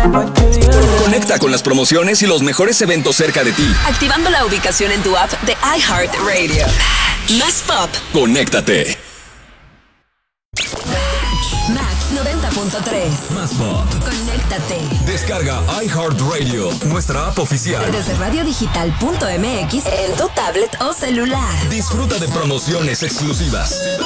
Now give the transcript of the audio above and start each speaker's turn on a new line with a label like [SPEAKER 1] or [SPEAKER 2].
[SPEAKER 1] Conecta con las promociones y los mejores eventos cerca de ti.
[SPEAKER 2] Activando la ubicación en tu app de iHeartRadio. Más pop.
[SPEAKER 1] Conéctate.
[SPEAKER 2] Max 90.3.
[SPEAKER 1] Más pop.
[SPEAKER 2] Conéctate.
[SPEAKER 1] Descarga iHeartRadio, nuestra app oficial.
[SPEAKER 2] Desde radiodigital.mx en tu tablet o celular.
[SPEAKER 1] Disfruta de promociones exclusivas.